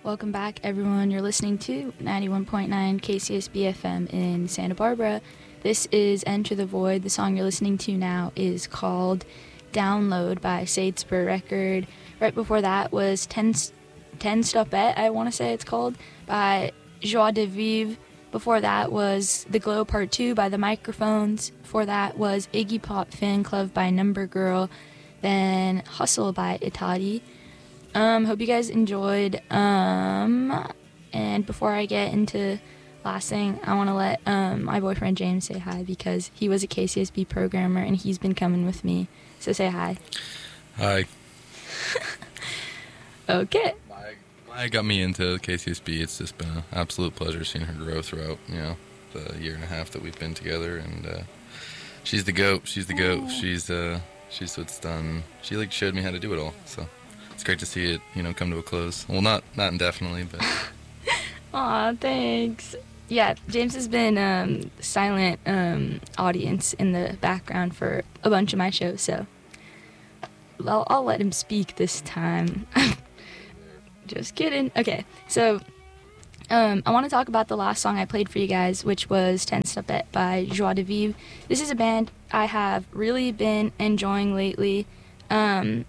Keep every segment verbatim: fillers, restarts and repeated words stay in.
Welcome back, everyone. You're listening to ninety-one point nine K C S B F M in Santa Barbara. This is Enter the Void. The song you're listening to now is called Download by Sade Spur Record. Right before that was Ten, Ten Stopette, I want to say it's called, by Joie de Vivre. Before that was The Glow Part two by The Microphones. Before that was Iggy Pop Fan Club by Number Girl. Then Hustle by Itati. Um, hope you guys enjoyed. Um, and before I get into last thing, I want to let um, my boyfriend James say hi because he was a K C S B programmer and he's been coming with me. So say hi. Hi. Okay. Maya, Maya got me into K C S B. It's just been an absolute pleasure seeing her grow throughout, you know, the year and a half that we've been together. And uh, she's the goat. She's the goat. Aww. She's uh, she's what's done. She like showed me how to do it all. So. It's great to see it, you know, come to a close. Well, not not indefinitely, but... Aw, thanks. Yeah, James has been um, silent um, audience in the background for a bunch of my shows, so I'll, I'll let him speak this time. Just kidding. Okay, so um, I want to talk about the last song I played for you guys, which was Ten Stopette by Joie de Vivre. This is a band I have really been enjoying lately. Um...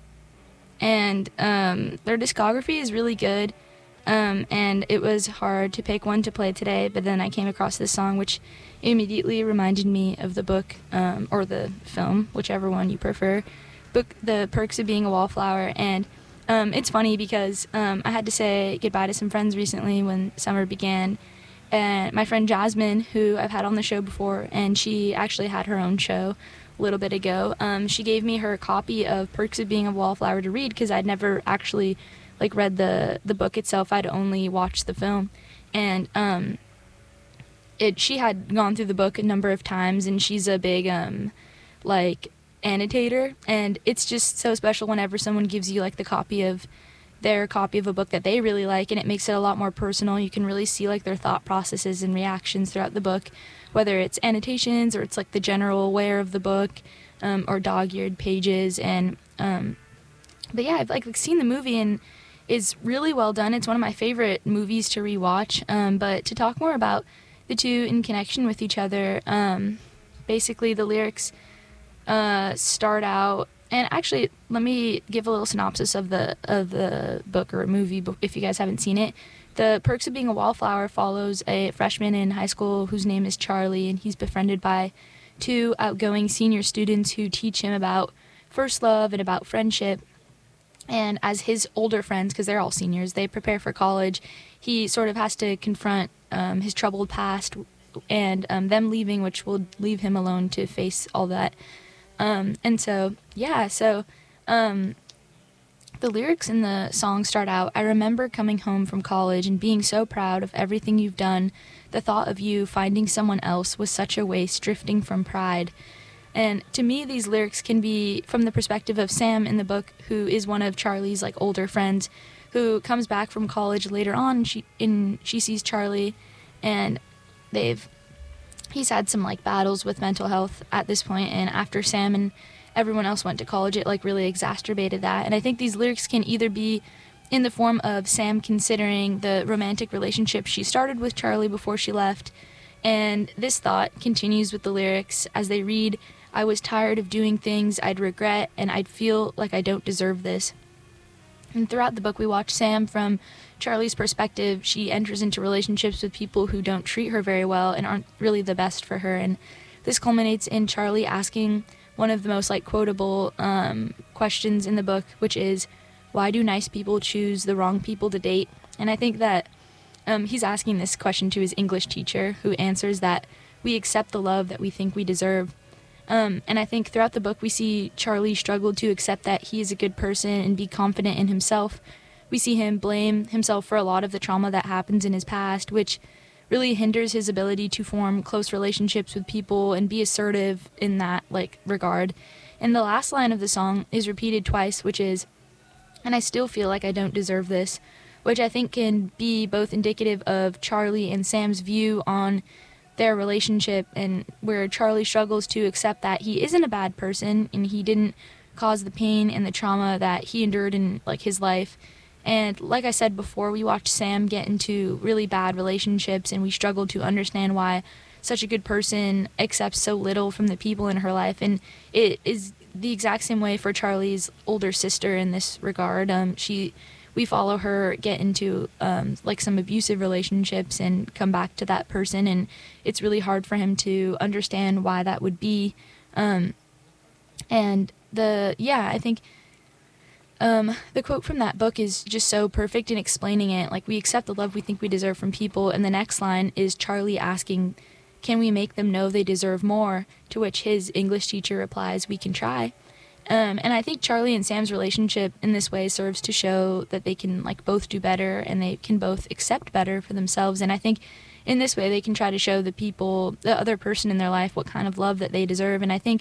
And um, their discography is really good, um, and it was hard to pick one to play today, but then I came across this song, which immediately reminded me of the book, um, or the film, whichever one you prefer, book The Perks of Being a Wallflower, and um, it's funny because um, I had to say goodbye to some friends recently when summer began, and my friend Jasmine, who I've had on the show before, and she actually had her own show a little bit ago, um, she gave me her copy of Perks of Being a Wallflower to read because I'd never actually like read the the book itself. I'd only watched the film, and um, it she had gone through the book a number of times, and she's a big um, like annotator, and it's just so special whenever someone gives you like the copy of their copy of a book that they really like, and it makes it a lot more personal. You can really see like their thought processes and reactions throughout the book, whether it's annotations or it's like the general wear of the book, um, or dog-eared pages. And um, but yeah, I've like, like seen the movie and it's really well done. It's one of my favorite movies to rewatch. Um, but to talk more about the two in connection with each other, um, basically the lyrics uh, start out. And actually, let me give a little synopsis of the of the book or movie if you guys haven't seen it. The Perks of Being a Wallflower follows a freshman in high school whose name is Charlie, and he's befriended by two outgoing senior students who teach him about first love and about friendship. And as his older friends, because they're all seniors, they prepare for college, he sort of has to confront um, his troubled past and um, them leaving, which will leave him alone to face all that. Um, and so, yeah, so um, the lyrics in the song start out, I remember coming home from college and being so proud of everything you've done. The thought of you finding someone else was such a waste, drifting from pride. And to me, these lyrics can be from the perspective of Sam in the book, who is one of Charlie's like older friends, who comes back from college later on. And she in she sees Charlie, and they've he's had some like battles with mental health at this point, and after Sam and everyone else went to college, it like really exacerbated that. And I think these lyrics can either be in the form of Sam considering the romantic relationship she started with Charlie before she left, and this thought continues with the lyrics as they read, I was tired of doing things I'd regret, and I'd feel like I don't deserve this. And throughout the book, we watch Sam from Charlie's perspective. She enters into relationships with people who don't treat her very well and aren't really the best for her. And this culminates in Charlie asking one of the most like quotable um, questions in the book, which is, why do nice people choose the wrong people to date? And I think that um, he's asking this question to his English teacher, who answers that we accept the love that we think we deserve. Um, and I think throughout the book we see Charlie struggle to accept that he is a good person and be confident in himself. We see him blame himself for a lot of the trauma that happens in his past, which really hinders his ability to form close relationships with people and be assertive in that like regard. And the last line of the song is repeated twice, which is, and I still feel like I don't deserve this, which I think can be both indicative of Charlie and Sam's view on their relationship, and where Charlie struggles to accept that he isn't a bad person and he didn't cause the pain and the trauma that he endured in like his life, And like I said before, we watched Sam get into really bad relationships, and we struggled to understand why such a good person accepts so little from the people in her life. And it is the exact same way for Charlie's older sister in this regard. Um, she, we follow her get into um, like some abusive relationships and come back to that person, and it's really hard for him to understand why that would be. Um, and the yeah, I think. Um, the quote from that book is just so perfect in explaining it. Like, we accept the love we think we deserve from people, and the next line is Charlie asking, can we make them know they deserve more? To which his English teacher replies, we can try. Um, and I think Charlie and Sam's relationship in this way serves to show that they can, like, both do better, and they can both accept better for themselves. And I think in this way they can try to show the people, the other person in their life, what kind of love that they deserve. And I think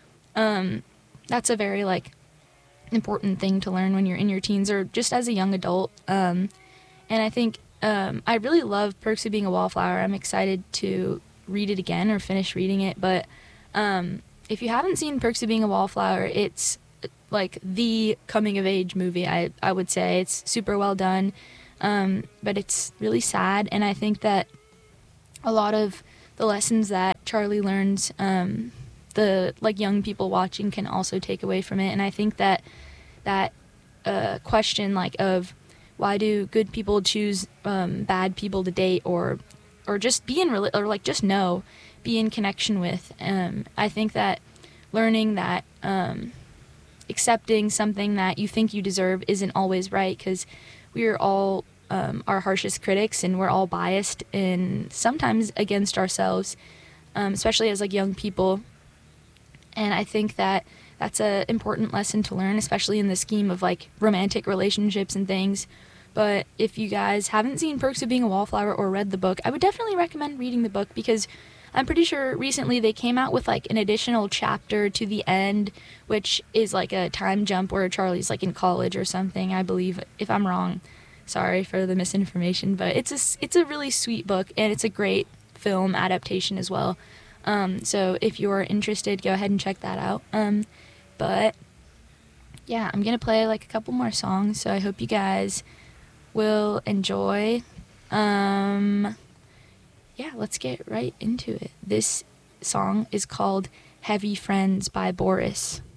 um, that's a very, like, important thing to learn when you're in your teens or just as a young adult. Um, and I think um, I really love Perks of Being a Wallflower. I'm excited to read it again or finish reading it. But um, if you haven't seen Perks of Being a Wallflower, it's like the coming of age movie, I, I would say. It's super well done, um, but it's really sad. And I think that a lot of the lessons that Charlie learns, um, the like young people watching can also take away from it. And I think that that uh, question like of why do good people choose um, bad people to date, or or just be in rela- or like just know, be in connection with. Um, I think that learning that um, accepting something that you think you deserve isn't always right, because we are all um, our harshest critics, and we're all biased and sometimes against ourselves, um, especially as like young people. And I think that that's an important lesson to learn, especially in the scheme of, like, romantic relationships and things. But if you guys haven't seen Perks of Being a Wallflower or read the book, I would definitely recommend reading the book, because I'm pretty sure recently they came out with, like, an additional chapter to the end, which is, like, a time jump where Charlie's, like, in college or something, I believe. If I'm wrong, sorry for the misinformation. But it's a, it's a really sweet book, and it's a great film adaptation as well. Um, so if you're interested, go ahead and check that out. Um, but yeah, I'm going to play like a couple more songs, so I hope you guys will enjoy. Um, yeah, let's get right into it. This song is called Heavy Friends by Boris.